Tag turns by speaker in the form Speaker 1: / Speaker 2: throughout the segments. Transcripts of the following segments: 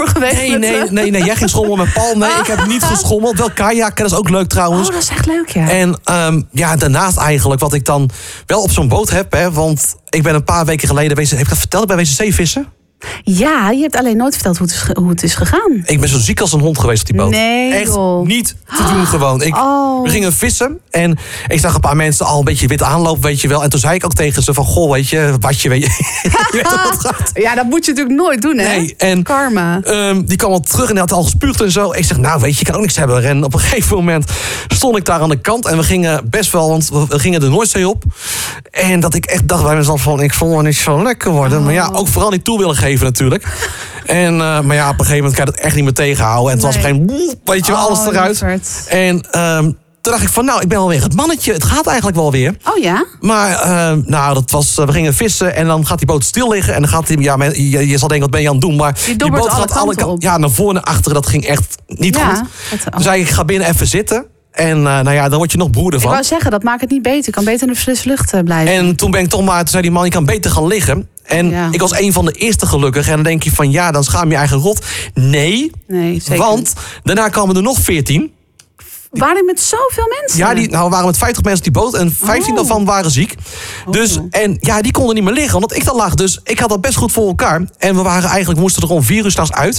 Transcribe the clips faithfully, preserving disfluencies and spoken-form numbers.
Speaker 1: voor geweest?
Speaker 2: Nee, nee, nee, nee, jij ging schommelen met Paul. Nee, ik heb niet geschommeld. Wel kajakken, dat is ook leuk trouwens.
Speaker 1: Oh, dat is echt leuk, ja.
Speaker 2: En um, ja, daarnaast eigenlijk wat ik dan wel op zo'n boot heb. Hè, want ik ben een paar weken geleden... Wezen, heb ik dat verteld bij wezen zeevissen?
Speaker 1: Ja, je hebt alleen nooit verteld hoe het is, hoe het is gegaan.
Speaker 2: Ik ben zo ziek als een hond geweest op die boot.
Speaker 1: Nee,
Speaker 2: Echt
Speaker 1: joh.
Speaker 2: niet te doen gewoon. Ik,
Speaker 1: Oh.
Speaker 2: We gingen vissen en ik zag een paar mensen al een beetje wit aanlopen, weet je wel. En toen zei ik ook tegen ze van, goh, weet je, wat je, weet je. Je weet hoe het gaat.
Speaker 1: Ja, dat moet je natuurlijk nooit doen, hè?
Speaker 2: Nee, en
Speaker 1: Karma.
Speaker 2: Um, die kwam al terug en die had al gespuugd en zo. Ik zeg, nou weet je, je kan ook niks hebben. En op een gegeven moment stond ik daar aan de kant. En we gingen best wel, want we gingen de Noordzee op. En dat ik echt dacht bij mezelf van, ik vond het niet zo lekker worden.
Speaker 1: Oh.
Speaker 2: Maar ja, ook vooral niet toe willen geven natuurlijk. En, uh, maar ja, op een gegeven moment kan je het echt niet meer tegenhouden. En het
Speaker 1: Nee.
Speaker 2: was geen, weet je wel, alles
Speaker 1: Oh,
Speaker 2: eruit.
Speaker 1: lieverd.
Speaker 2: En um, toen dacht ik van, nou, ik ben alweer het mannetje. Het gaat eigenlijk wel weer.
Speaker 1: Oh ja?
Speaker 2: Maar uh, nou, dat was, uh, we gingen vissen en dan gaat die boot stil liggen. En dan gaat die, ja, men, je, je zal denken, wat ben je aan het doen? Maar die
Speaker 1: dobbert
Speaker 2: boot
Speaker 1: alle
Speaker 2: gaat alle
Speaker 1: kanten
Speaker 2: kanten
Speaker 1: op.
Speaker 2: Ja, naar voren en achteren. Dat ging echt niet
Speaker 1: Ja,
Speaker 2: goed.
Speaker 1: het-
Speaker 2: Toen zei ik, ik ga binnen even zitten. En uh, nou ja, dan word je nog broeder
Speaker 1: Ik
Speaker 2: van.
Speaker 1: wou zeggen, dat maakt het niet beter. Je kan beter in de frisse lucht uh, blijven.
Speaker 2: En toen ben ik toch maar, toen zei die man, je kan beter gaan liggen. En
Speaker 1: Ja.
Speaker 2: ik was een van de eerste gelukkig. En dan denk je van, ja, dan schaam je eigen rot. Nee,
Speaker 1: Nee, zeker
Speaker 2: want
Speaker 1: niet.
Speaker 2: daarna kwamen er nog veertien.
Speaker 1: Waren er met zoveel mensen?
Speaker 2: Ja, die, nou, we waren met vijftig mensen op die boot en vijftien
Speaker 1: Oh.
Speaker 2: daarvan waren ziek. Dus, en ja, die konden niet meer liggen, omdat ik dan lag. Dus ik had dat best goed voor elkaar. En we waren eigenlijk, we moesten er gewoon vier uur 's nachts uit.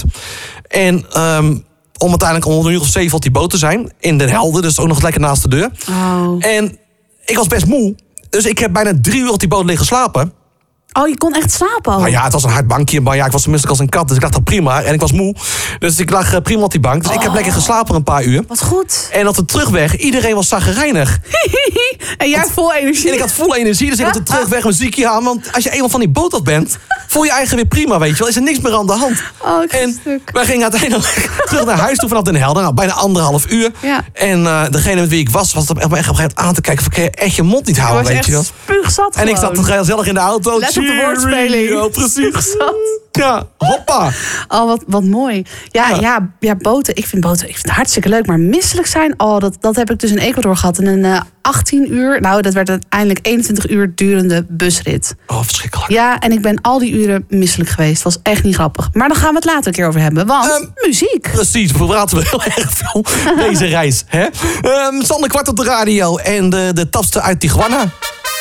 Speaker 2: En um, om uiteindelijk om een uur of zeven op die boot te zijn. In Den Helder, dus ook nog lekker naast de deur.
Speaker 1: Oh.
Speaker 2: En ik was best moe. Dus ik heb bijna drie uur op die boot liggen slapen.
Speaker 1: Oh, je kon echt slapen al?
Speaker 2: Nou ja, het was een hard bankje, maar ja, ik was tenminste als een kat. Dus ik dacht dat prima. En ik was moe. Dus ik lag uh, prima op die bank. Dus ik heb lekker geslapen een paar uur.
Speaker 1: Wat goed.
Speaker 2: En op de terugweg, iedereen was zaggerijnig.
Speaker 1: En jij vol energie.
Speaker 2: En ik had vol energie, dus ik had de terugweg muziekje aan. Want als je eenmaal van die boot af bent, voel je eigen weer prima, weet je wel. Is er niks meer aan de hand.
Speaker 1: Oh, ik ga
Speaker 2: En
Speaker 1: stuk.
Speaker 2: wij gingen uiteindelijk terug naar huis toe vanaf Den Helder. Nou, bijna anderhalf uur.
Speaker 1: Ja.
Speaker 2: En uh, degene met wie ik was, was op echt op een gegeven moment aan te kijken. Van, kan je echt je mond niet
Speaker 1: Je
Speaker 2: houden,
Speaker 1: was
Speaker 2: weet
Speaker 1: echt
Speaker 2: je wel.
Speaker 1: spuugzat
Speaker 2: En ik zat
Speaker 1: gewoon.
Speaker 2: gezellig in de auto.
Speaker 1: Let op de
Speaker 2: Cheerio,
Speaker 1: woordspeling.
Speaker 2: precies.
Speaker 1: Spuugzat.
Speaker 2: Ja, hoppa.
Speaker 1: Oh, wat, wat mooi. Ja,
Speaker 2: Ja.
Speaker 1: ja. Ja, boten. Ik vind boten ik vind het hartstikke leuk. Maar misselijk zijn, oh, dat, dat heb ik dus in Ecuador gehad. In een uh, achttien uur, nou, dat werd uiteindelijk eenentwintig uur durende busrit.
Speaker 2: Oh, verschrikkelijk.
Speaker 1: Ja, en ik ben al die uren misselijk geweest. Was echt niet grappig. Maar daar gaan we het later een keer over hebben. Want
Speaker 2: Um,
Speaker 1: muziek.
Speaker 2: Precies, we praten wel heel erg veel deze reis. Hè? Um, Sander Kwart op de radio en de, de tapster uit Tijuana.